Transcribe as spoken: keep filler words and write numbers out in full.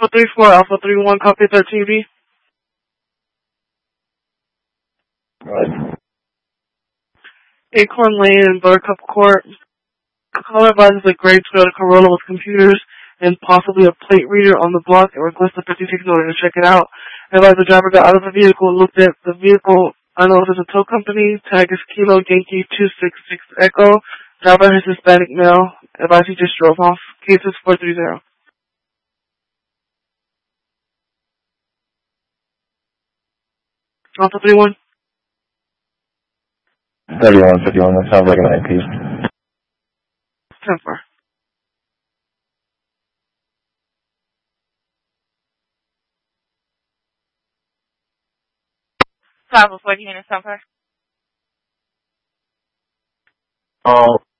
Alpha three four, Alpha three one, copy thirteen B. Right. Acorn Lane and Buttercup Court. Caller advises a gray Toyota Corolla with computers and possibly a plate reader on the block and requests a fifty-six in order to check it out. Advise the driver got out of the vehicle and looked at the vehicle. I know it's a tow company. Tag is Kilo Yankee two six six Echo. Driver is Hispanic male. Advise he just drove off. Case is four three zero. Alpha three one. thirty-one fifty-one, that sounds like an I P. ten four. Five oh four unit, ten four. Oh.